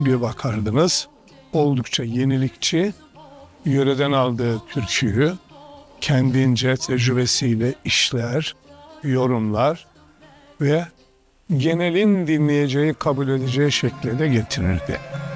bir bakardınız. Oldukça yenilikçi, yöreden aldığı türküyü kendince tecrübesiyle işler, yorumlar ve genelin dinleyeceği, kabul edeceği şekle de getirirdi.